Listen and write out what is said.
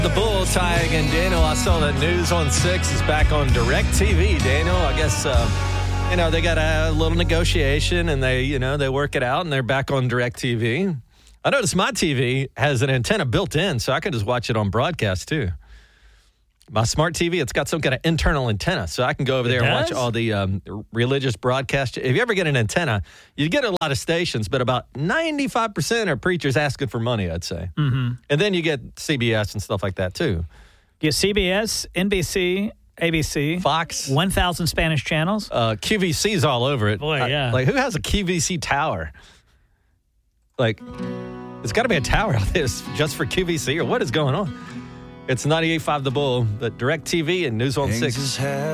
The Bull, Ty and Daniel. I saw that News on 6 is back on DirecTV, Daniel. I guess, they got a little negotiation and they work it out and they're back on DirecTV. I noticed my TV has an antenna built in, so I can just watch it on broadcast too. My smart TV, it's got some kind of internal antenna, so I can go over there and watch all the religious broadcasts. If you ever get an antenna, you get a lot of stations, but about 95% are preachers asking for money, I'd say. Mm-hmm. And then you get CBS and stuff like that, too. You get CBS, NBC, ABC. Fox. 1,000 Spanish channels. QVC's all over it. Boy, yeah. Who has a QVC tower? It's got to be a tower out there just for QVC, or what is going on? It's 98.5 The Bull, but DirecTV and News on 6.